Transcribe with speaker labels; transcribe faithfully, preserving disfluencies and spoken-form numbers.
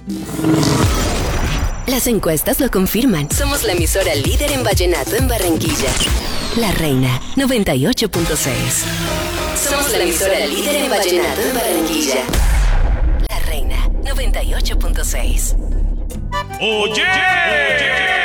Speaker 1: Las encuestas lo confirman. Somos la emisora líder en vallenato en Barranquilla. La Reina, noventa y ocho punto seis. Somos la emisora líder en vallenato en Barranquilla. La Reina, noventa y ocho punto seis.
Speaker 2: ¡Oye! ¡Oye!